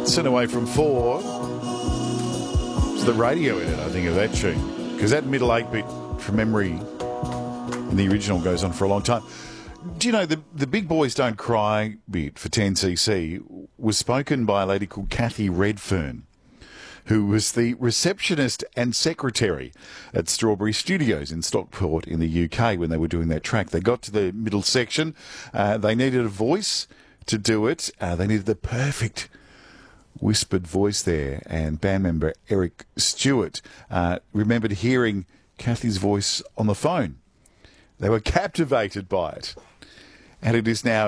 Hudson away from 4. It's the radio in it, I think, of that tune. Because that middle 8-bit, from memory, in the original goes on for a long time. Do you know, the Big Boys Don't Cry bit for 10cc was spoken by a lady called Kathy Redfern, who was the receptionist and secretary at Strawberry Studios in Stockport in the UK when they were doing that track. They got to the middle section. They needed a voice to do it. They needed the perfect whispered voice there. And band member Eric Stewart remembered hearing Kathy's voice on the phone. They were captivated by it. And it is now